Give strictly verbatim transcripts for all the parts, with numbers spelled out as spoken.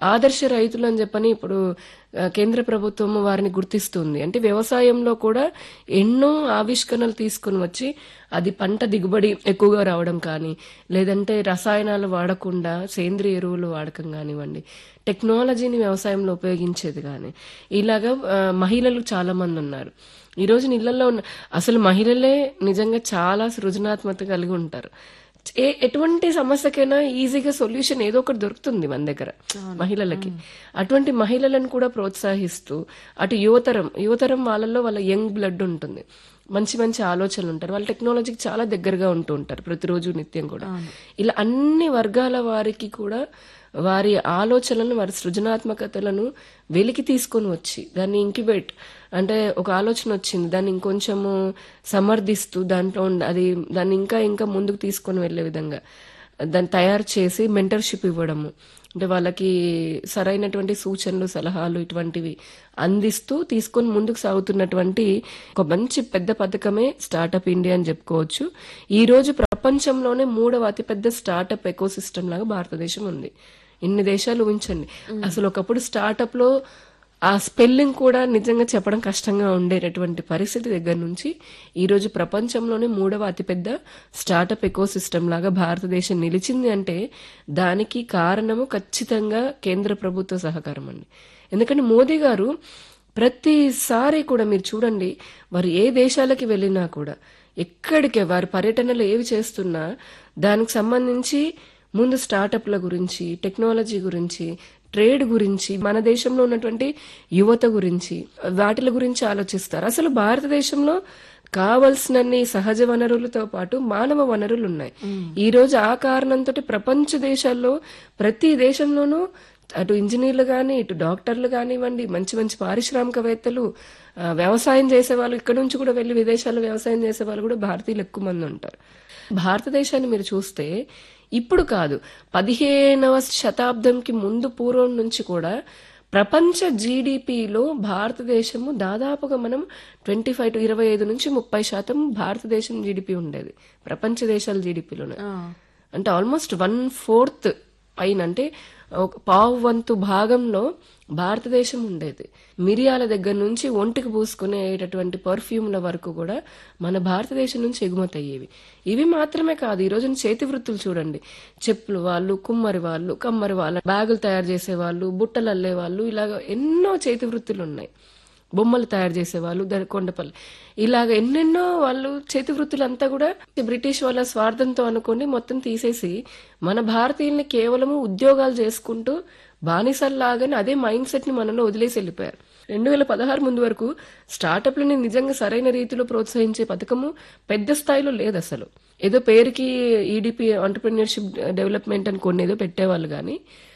ఆదర్శ రైతులు అని చెప్పని ఇప్పుడు ఆ, కేంద్ర ప్రభుత్వం వారిని గుర్తిస్తుంది. అంటే వ్యవసాయంలో కూడా ఎన్నో ఆవిష్కరణలు తీసుకుని వచ్చి అది పంట దిగుబడి ఎక్కువగా రావడం కానీ, లేదంటే రసాయనాలు వాడకుండా సేంద్రియ ఎరువులు వాడకం కానివ్వండి, టెక్నాలజీని వ్యవసాయంలో ఉపయోగించేది కానీ, ఇలాగా ఆ, మహిళలు చాలా మంది ఉన్నారు. ఈ రోజు ఇళ్లలో ఉన్న అసలు మహిళలే నిజంగా చాలా సృజనాత్మకత కలిగి ఉంటారు. ఏ ఎటువంటి సమస్యకైనా ఈజీగా సొల్యూషన్ ఏదో ఒకటి దొరుకుతుంది మన దగ్గర మహిళలకి. అటువంటి మహిళలను కూడా ప్రోత్సహిస్తూ అటు యువతరం యువతరం వాళ్ళల్లో వాళ్ళ యంగ్ బ్లడ్ ఉంటుంది, మంచి మంచి ఆలోచనలు ఉంటారు, వాళ్ళ టెక్నాలజీకి చాలా దగ్గరగా ఉంటూ ఉంటారు ప్రతిరోజు నిత్యం కూడా. ఇలా అన్ని వర్గాల వారికి కూడా వారి ఆలోచనలను వారి సృజనాత్మకతలను వెలికి తీసుకొని వచ్చి దాన్ని ఇంక్యుబేట్ అంటే ఒక ఆలోచన వచ్చింది దాన్ని ఇంకొంచెము సమర్థిస్తూ దాంట్లో ఉన్న- అది దాన్ని ఇంకా ఇంకా ముందుకు తీసుకొని వెళ్లే విధంగా దాన్ని తయారు చేసి మెంటర్షిప్ ఇవ్వడము, అంటే వాళ్ళకి సరైనటువంటి సూచనలు సలహాలు ఇటువంటివి అందిస్తూ తీసుకొని ముందుకు సాగుతున్నటువంటి ఒక మంచి పెద్ద పథకమే స్టార్టప్ ఇండియా అని చెప్పుకోవచ్చు. ఈ రోజు ప్రపంచంలోనే మూడవ అతిపెద్ద స్టార్టప్ ఎకో సిస్టమ్ లాగా భారతదేశం ఉంది. ఇన్ని దేశాలు ఊహించండి. అసలు ఒకప్పుడు స్టార్టప్ లో ఆ స్పెల్లింగ్ కూడా నిజంగా చెప్పడం కష్టంగా ఉండేటటువంటి పరిస్థితి దగ్గర నుంచి ఈ రోజు ప్రపంచంలోనే మూడవ అతిపెద్ద స్టార్టప్ ఎకో సిస్టమ్ లాగా భారతదేశం నిలిచింది అంటే దానికి కారణము ఖచ్చితంగా కేంద్ర ప్రభుత్వ సహకారం అండి. ఎందుకంటే మోదీ గారు ప్రతిసారి కూడా మీరు చూడండి, వారు ఏ దేశాలకి వెళ్ళినా కూడా ఎక్కడికి వారి పర్యటనలు ఏవి చేస్తున్నా దానికి సంబంధించి ముందు స్టార్టప్ల గురించి, టెక్నాలజీ గురించి, ట్రేడ్ గురించి, మన దేశంలో ఉన్నటువంటి యువత గురించి, వాటిల గురించి ఆలోచిస్తారు. అసలు భారతదేశంలో కావలసినన్ని సహజ వనరులతో పాటు మానవ వనరులు ఉన్నాయి. ఈ రోజు ఆ కారణంతో ప్రపంచ దేశాల్లో ప్రతి దేశంలోనూ అటు ఇంజనీర్లు కానీ ఇటు డాక్టర్లు కానివ్వండి, మంచి మంచి పారిశ్రామికవేత్తలు, ఆ, వ్యవసాయం చేసే వాళ్ళు ఇక్కడ నుంచి కూడా వెళ్లి విదేశాల్లో వ్యవసాయం చేసే వాళ్ళు కూడా భారతీయులు ఎక్కువ మంది ఉంటారు. భారతదేశాన్ని మీరు చూస్తే ఇప్పుడు కాదు, పదిహేనవ శతాబ్దంకి ముందు పూర్వం నుంచి కూడా ప్రపంచ జీడిపిలో భారతదేశము దాదాపుగా మనం ట్వంటీ ఫైవ్ టు ఇరవై ఐదు నుంచి ముప్పై శాతం భారతదేశం జీడిపి ఉండేది ప్రపంచ దేశాల జీడిపిలోనే. అంటే ఆల్మోస్ట్ వన్ ఫోర్త్ పైన, అంటే ఒక పావు వంతు భాగంలో భారతదేశం ఉండేది. మిరియాల దగ్గర నుంచి ఒంటికి పూసుకునేటటువంటి పర్ఫ్యూమ్ల వరకు కూడా మన భారతదేశం నుంచి ఎగుమతి అయ్యేవి. ఇవి మాత్రమే కాదు, ఈ రోజున చేతి వృత్తులు చూడండి, చెప్పులు వాళ్ళు, కుమ్మరి వాళ్ళు, కమ్మరి వాళ్ళు, బ్యాగులు తయారు చేసే వాళ్ళు, బుట్టలు అల్లే వాళ్ళు, ఇలాగ ఎన్నో చేతి వృత్తులు ఉన్నాయి. బొమ్మలు తయారు చేసేవాళ్ళు, కొండపల్లి, ఇలాగ ఎన్నెన్నో వాళ్ళు చేతి వృత్తులంతా కూడా బ్రిటిష్ వాళ్ళ స్వార్థంతో అనుకుని మొత్తం తీసేసి మన భారతీయుల్ని కేవలము ఉద్యోగాలు చేసుకుంటూ బానిసల్లాగానే అదే మైండ్ సెట్ ని మనలో వదిలేసి వెళ్ళిపోయారు. రెండు వేల పదహారు ముందు వరకు స్టార్టప్లని నిజంగా సరైన రీతిలో ప్రోత్సహించే పథకము పెద్ద స్థాయిలో లేదు. అసలు ఏదో పేరుకి ఈడిపి ఎంటర్‌ప్రెన్యూర్‌షిప్ డెవలప్మెంట్ అని కొన్ని ఏదో పెట్టేవాళ్ళు కానీ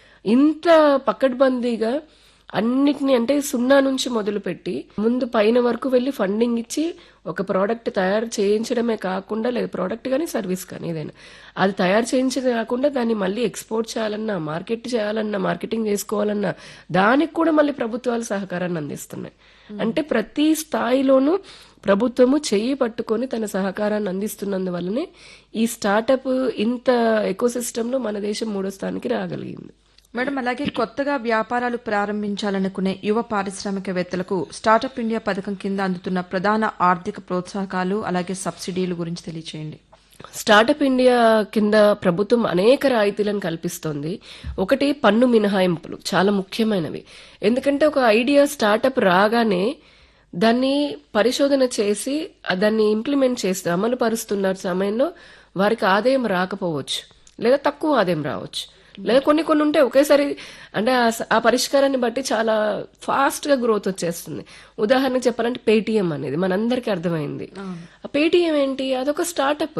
ఇంత పకడ్బందీగా అన్నిటిని, అంటే సున్నా నుంచి మొదలు పెట్టి ముందు పైన వరకు వెళ్లి ఫండింగ్ ఇచ్చి ఒక ప్రోడక్ట్ తయారు చేయించడమే కాకుండా, లేదా ప్రోడక్ట్ కానీ సర్వీస్ కానీ ఏదైనా అది తయారు చేయించడమే కాకుండా దాన్ని మళ్ళీ ఎక్స్పోర్ట్ చేయాలన్నా, మార్కెట్ చేయాలన్నా, మార్కెటింగ్ చేసుకోవాలన్నా దానికి కూడా మళ్ళీ ప్రభుత్వాలు సహకారాన్ని అందిస్తున్నాయి. అంటే ప్రతి స్థాయిలోనూ ప్రభుత్వము చెయ్యి పట్టుకొని తన సహకారాన్ని అందిస్తున్నందువల్లనే ఈ స్టార్టప్ ఇంత ఎకోసిస్టమ్ లో మన దేశం మూడో స్థానానికి రాగలిగింది. మేడం, అలాగే కొత్తగా వ్యాపారాలు ప్రారంభించాలనుకునే యువ పారిశ్రామికవేత్తలకు స్టార్టప్ ఇండియా పథకం కింద అందుతున్న ప్రధాన ఆర్థిక ప్రోత్సాహకాలు అలాగే సబ్సిడీల గురించి తెలియచేయండి. స్టార్టప్ ఇండియా కింద ప్రభుత్వం అనేక రాయితీలను కల్పిస్తోంది. ఒకటి పన్ను మినహాయింపులు చాలా ముఖ్యమైనవి. ఎందుకంటే ఒక ఐడియా స్టార్టప్ రాగానే దాన్ని పరిశోధన చేసి దాన్ని ఇంప్లిమెంట్ చేస్తే అమలు పరుస్తున్న సమయంలో వారికి ఆదాయం రాకపోవచ్చు, లేదా తక్కువ ఆదాయం రావచ్చు, లేదా కొన్ని కొన్ని ఉంటే ఒకేసారి, అంటే ఆ పరిష్కారాన్ని బట్టి చాలా ఫాస్ట్ గా గ్రోత్ వచ్చేస్తుంది. ఉదాహరణకు చెప్పాలంటే పేటిఎం అనేది మనందరికీ అర్థమైంది. ఆ పేటిఎం ఏంటి? అదొక స్టార్టప్.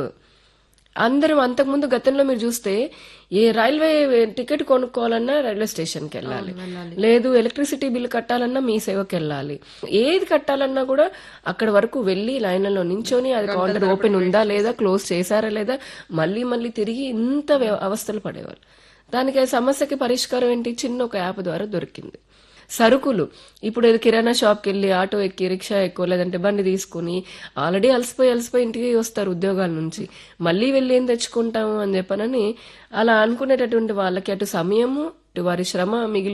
అందరం అంతకుముందు గతంలో మీరు చూస్తే ఏ రైల్వే టికెట్ కొనుక్కోవాలన్నా రైల్వే స్టేషన్ కి వెళ్ళాలి, లేదు ఎలక్ట్రిసిటీ బిల్ కట్టాలన్నా మీ సేవకి వెళ్ళాలి, ఏది కట్టాలన్నా కూడా అక్కడ వరకు వెళ్లి లైన్లలో నించొని అది కౌంటర్ ఓపెన్ ఉందా లేదా, క్లోజ్ చేశారా లేదా, మళ్ళీ మళ్ళీ తిరిగి ఇంత అవస్థలు పడేవారు. దానికి సమస్యకి పరిష్కారం ఏంటి? చిన్న ఒక యాప్ ద్వారా దొరికింది. సరుకులు ఇప్పుడు ఏదో కిరాణా షాప్కి వెళ్ళి ఆటో ఎక్కి, రిక్షా ఎక్కువ, లేదంటే బండి తీసుకుని ఆల్రెడీ అలసిపోయి అలసిపోయి ఇంటికి వస్తారు ఉద్యోగాల నుంచి, మళ్ళీ వెళ్ళి ఏం తెచ్చుకుంటాము అని చెప్పనని అలా అనుకునేటటువంటి వాళ్ళకి అటు సమయము, ఇటు వారి శ్రమ మిగిలి